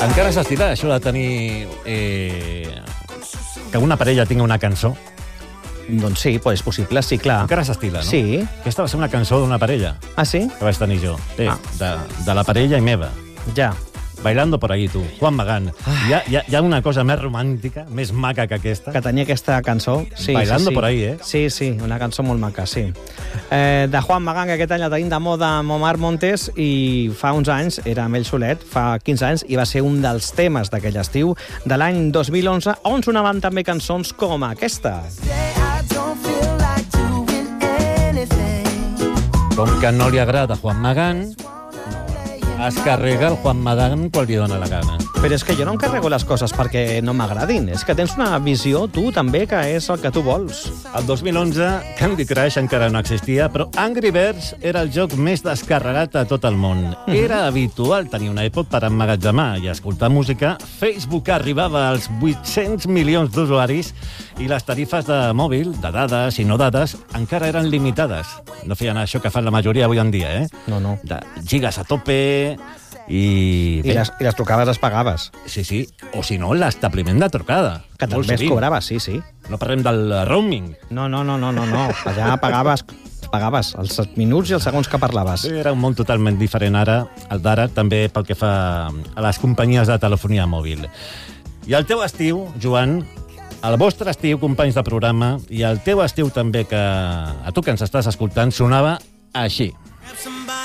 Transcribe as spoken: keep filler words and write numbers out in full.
Encara s'estila això de tenir... Eh, que una parella tingui una cançó? Doncs sí, pues és possible, sí, clar. Encara s'estila, no? Sí. Aquesta va ser una cançó d'una parella. Ah, sí? Que vaig tenir jo. Sí, Ah. de, de la parella i meva. Ja. Bailando por ahí, tu. Juan Magán. Hi ha, hi, ha, hi ha una cosa més romàntica, més maca que aquesta. Que tenia aquesta cançó. Sí, Bailando sí, sí. por ahí, eh? Sí, sí, una cançó molt maca, sí. Eh, de Juan Magán, que aquest any la tenim de moda amb Omar Montes, i fa uns anys, era amb ell solet, fa quinze anys, i va ser un dels temes d'aquell estiu de l'any dos mil onze, on sonaven també cançons com aquesta. Com que no li agrada Juan Magán, es carrega el Juan Magán quan li dóna la gana. Però és que jo no em carrego les coses perquè no m'agradin. És que tens una visió, tu, també, que és el que tu vols. El dos mil onze, Candy Crush encara no existia, però Angry Birds era el joc més descarregat a tot el món. Mm-hmm. Era habitual tenir un iPod per emmagatzemar i escoltar música. Facebook arribava als vuit-cents milions d'usuaris i les tarifes de mòbil, de dades i no dades, encara eren limitades. No feien això que fan la majoria avui en dia, eh? No, no. De gigas a tope... I, I les, I les trucades les pagaves. Sí, sí. O si no, l'establiment de trucada. Que també es cobrava, sí, sí. No parlem del roaming. No, no, no, no, no, no. Allà pagaves, pagaves els minuts i els segons que parlaves. Era un món totalment diferent ara, el d'ara, també pel que fa a les companyies de telefonia mòbil. I el teu estiu, Joan, el vostre estiu, companys de programa, i el teu estiu també, que a tu que ens estàs escoltant, sonava així.